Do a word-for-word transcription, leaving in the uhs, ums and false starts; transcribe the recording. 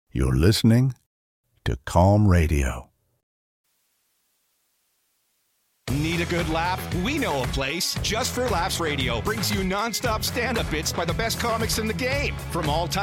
You're listening to Calm Radio. Need a good laugh? We know a place. Just for Laughs Radio brings you nonstop stand-up bits by the best comics in the game. From all time.